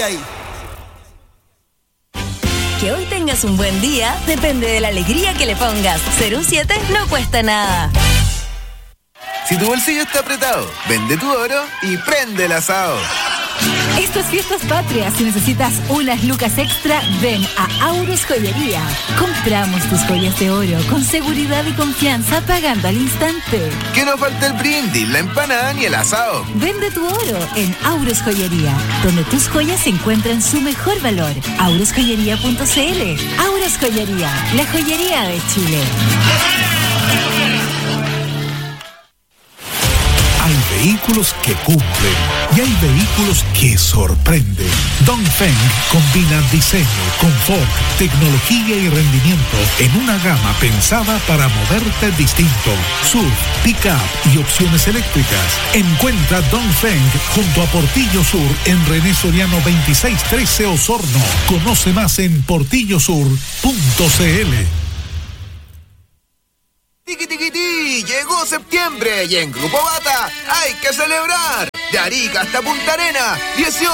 ahí. Que hoy tengas un buen día depende de la alegría que le pongas. Ser un 7 no cuesta nada. Si tu bolsillo está apretado, vende tu oro y prende el asado. Estas fiestas patrias, si necesitas unas lucas extra, ven a Aures Joyería. Compramos tus joyas de oro con seguridad y confianza pagando al instante. Que no falte el brindis, la empanada ni el asado. Vende tu oro en Aures Joyería, donde tus joyas se encuentran su mejor valor. auresjoyería.cl. Aures Joyería, la joyería de Chile. Hay vehículos que cumplen y hay vehículos que sorprenden. Dongfeng combina diseño, confort, tecnología y rendimiento en una gama pensada para moverte distinto. SUV, pick-up y opciones eléctricas. Encuentra Dongfeng junto a Portillo Sur en René Soriano 2613 Osorno. Conoce más en portillosur.cl. ¡Tiqui! Llegó septiembre y en Grupo Bata hay que celebrar. De Arica hasta Punta Arenas, 18